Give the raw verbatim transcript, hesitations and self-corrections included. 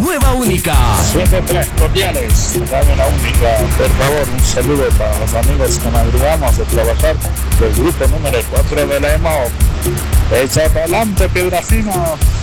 nueva única. Siete tres cordiales, Radio La Única. Por favor, un saludo para los amigos que madrugamos de trabajar del grupo número cuatro de la E M O. Echa para adelante, piedra fina.